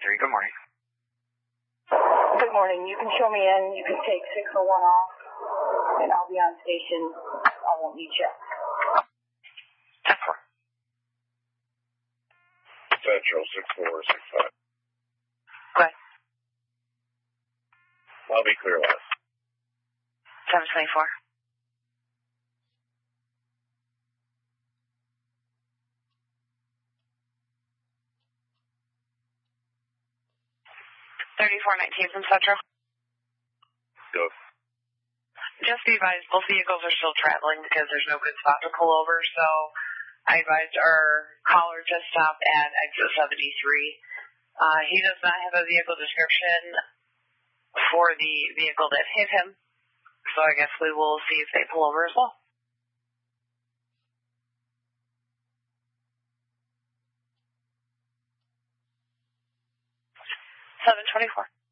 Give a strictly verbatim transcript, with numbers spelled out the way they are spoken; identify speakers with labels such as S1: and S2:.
S1: three. Good morning.
S2: Good morning. You can show me in. You can take six oh one off, and I'll be on station. I won't need you.
S1: ten four.
S3: Central, six four six five.
S1: Go ahead.
S3: I'll be clear last.
S1: seven twenty-four. thirty-four nineteen from Central.
S3: Go.
S1: Just be advised, both vehicles are still traveling because there's no good spot to pull over, so I advised our caller to stop at exit seventy-three. Uh, he does not have a vehicle description for the vehicle that hit him, so I guess we will see if they pull over as well. seven twenty-four.